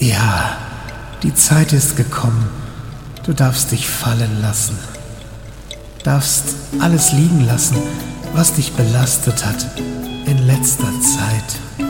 Ja, die Zeit ist gekommen. Du darfst dich fallen lassen. Darfst alles liegen lassen, was dich belastet hat in letzter Zeit.